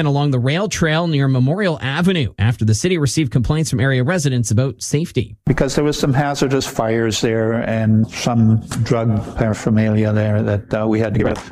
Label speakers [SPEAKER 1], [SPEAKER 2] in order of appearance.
[SPEAKER 1] and along the rail trail near Memorial Avenue after the city received complaints from area residents about safety.
[SPEAKER 2] Because there was some hazardous fires there and some drug paraphernalia there that we had to get rid of.